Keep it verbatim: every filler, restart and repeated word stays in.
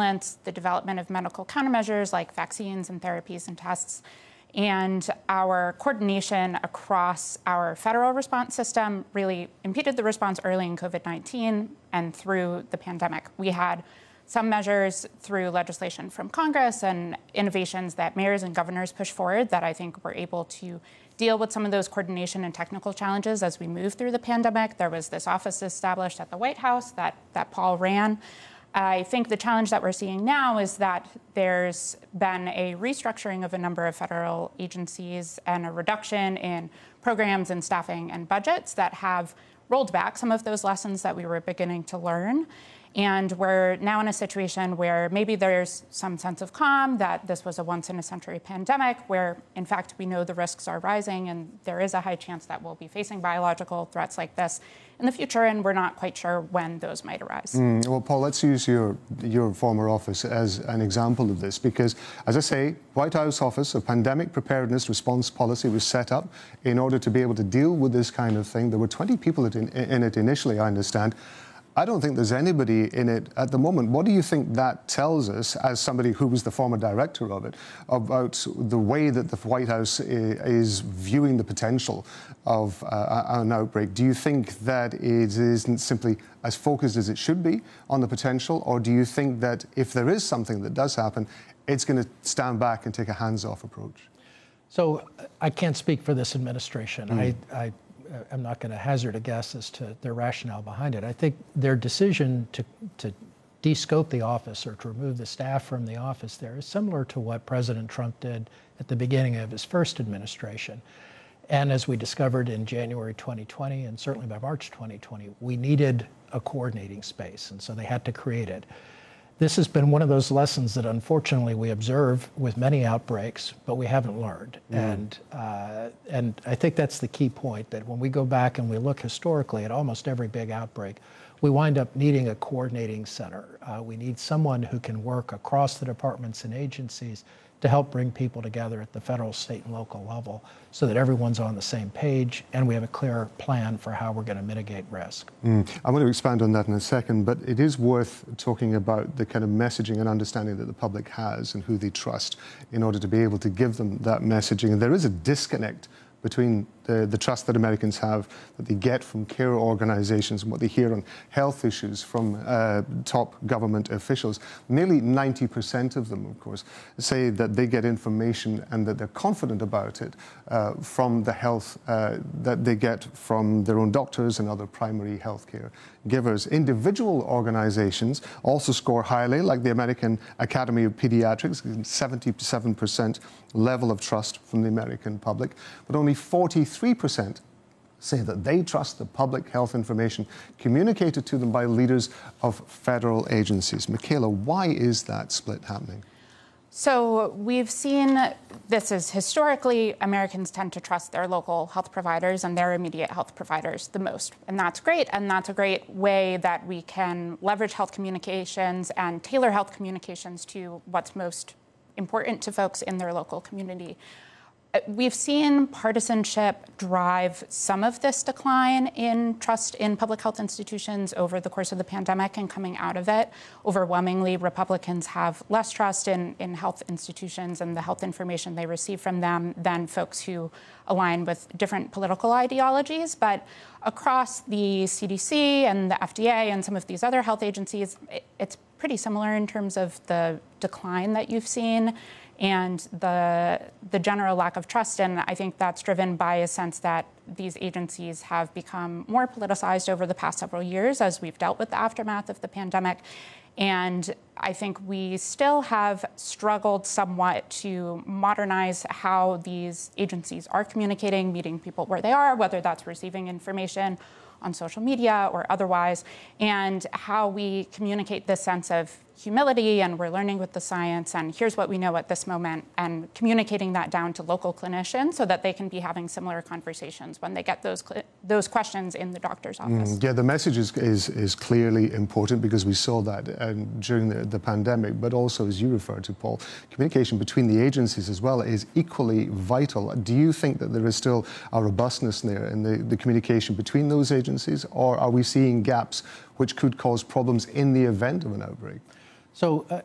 surveillance, the development of medical countermeasures like vaccines and therapies and tests, and our coordination across our federal response system really impeded the response early in COVID nineteen and through the pandemic. We had some measures through legislation from Congress and innovations that mayors and governors pushed forward that I think were able to deal with some of those coordination and technical challenges as we move through the pandemic. There was this office established at the White House that, that Paul ran. I think the challenge that we're seeing now is that there's been a restructuring of a number of federal agencies and a reduction in programs and staffing and budgets that have rolled back some of those lessons that we were beginning to learn. And we're now in a situation where maybe there's some sense of calm that this was a once-in-a-century pandemic, where, in fact, we know the risks are rising and there is a high chance that we'll be facing biological threats like this in the future, and we're not quite sure when those might arise. Mm, well, Paul, let's use your, your former office as an example of this, because, as I say, White House Office of Pandemic Preparedness Response Policy was set up in order to be able to deal with this kind of thing. There were twenty people in, in it initially, I understand. I don't think there's anybody in it at the moment. What do you think that tells us, as somebody who was the former director of it, about the way that the White House is viewing the potential of uh, an outbreak? Do you think that it isn't simply as focused as it should be on the potential, or do you think that if there is something that does happen, it's going to stand back and take a hands-off approach? So I can't speak for this administration. Mm. I, I I'm not going to hazard a guess as to their rationale behind it. I think their decision to, to de-scope the office or to remove the staff from the office there is similar to what President Trump did at the beginning of his first administration. And as we discovered in January twenty twenty, and certainly by March twenty twenty, we needed a coordinating space, and so they had to create it. This has been one of those lessons that unfortunately we observe with many outbreaks, but we haven't learned. Mm. And uh, and I think that's the key point, that when we go back and we look historically at almost every big outbreak, we wind up needing a coordinating center. Uh, we need someone who can work across the departments and agencies to help bring people together at the federal, state, and local level so that everyone's on the same page and we have a clear plan for how we're going to mitigate risk. Mm. I want to expand on that in a second, but it is worth talking about the kind of messaging and understanding that the public has and who they trust in order to be able to give them that messaging. And there is a disconnect between the, the trust that Americans have, that they get from care organizations and what they hear on health issues from uh, top government officials. Nearly ninety percent of them, of course, say that they get information and that they're confident about it uh, from the health uh, that they get from their own doctors and other primary health care givers. Individual organizations also score highly, like the American Academy of Pediatrics, seventy-seven percent level of trust from the American public, but only forty-three percent say that they trust the public health information communicated to them by leaders of federal agencies. Michaela, why is that split happening? So we've seen this is historically Americans tend to trust their local health providers and their immediate health providers the most. And that's great. And that's a great way that we can leverage health communications and tailor health communications to what's most important to folks in their local community. We've seen partisanship drive some of this decline in trust in public health institutions over the course of the pandemic and coming out of it. Overwhelmingly, Republicans have less trust in, in health institutions and the health information they receive from them than folks who align with different political ideologies. But across the C D C and the F D A and some of these other health agencies, it, it's pretty similar in terms of the decline that you've seen and the the general lack of trust. And I think that's driven by a sense that these agencies have become more politicized over the past several years as we've dealt with the aftermath of the pandemic. And I think we still have struggled somewhat to modernize how these agencies are communicating, meeting people where they are, whether that's receiving information on social media or otherwise, and how we communicate this sense of humility and we're learning with the science and here's what we know at this moment, and communicating that down to local clinicians so that they can be having similar conversations when they get those those questions in the doctor's office. Mm, yeah, the message is, is, is clearly important because we saw that uh, during the, the pandemic, but also, as you referred to, Paul, communication between the agencies as well is equally vital. Do you think that there is still a robustness there in the, the communication between those agencies, or are we seeing gaps which could cause problems in the event of an outbreak? So uh,